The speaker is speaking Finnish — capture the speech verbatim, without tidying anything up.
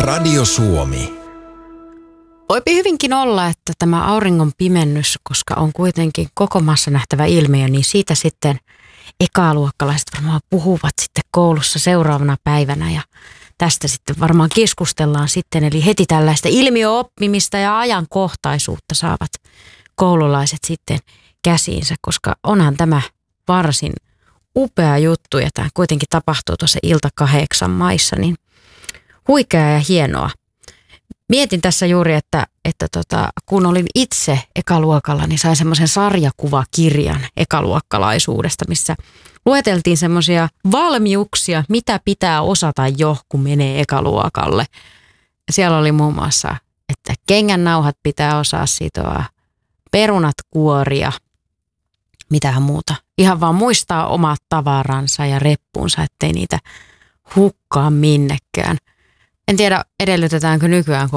Radio Suomi. Voipi hyvinkin olla, että tämä auringon pimennys, koska on kuitenkin koko maassa nähtävä ilmiö, niin siitä sitten ekaluokkalaiset varmaan puhuvat sitten koulussa seuraavana päivänä ja tästä sitten varmaan keskustellaan sitten. Eli heti tällaista ilmiöoppimista ja ajankohtaisuutta saavat koululaiset sitten käsiinsä, koska onhan tämä varsin upea juttu ja tämä kuitenkin tapahtuu tuossa ilta kahdeksan maissa, niin huikeaa ja hienoa. Mietin tässä juuri, että, että tota, kun olin itse ekaluokalla, niin sain semmoisen sarjakuvakirjan ekaluokkalaisuudesta, missä lueteltiin semmoisia valmiuksia, mitä pitää osata jo, kun menee ekaluokalle. Siellä oli muun muassa, että kengännauhat pitää osaa sitoa, perunat kuoria, mitähän muuta. Ihan vaan muistaa omat tavaransa ja reppunsa, ettei niitä hukkaa minnekään. En tiedä, edellytetäänkö nykyään